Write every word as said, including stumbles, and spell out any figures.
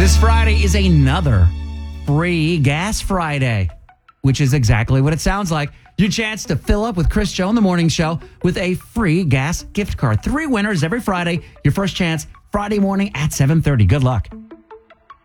This Friday is another free Gas Friday, which is exactly what it sounds like. Your chance to fill up with Chris Joe in the morning show with a free gas gift card. Three winners every Friday. Your first chance Friday morning at seven thirty. Good luck.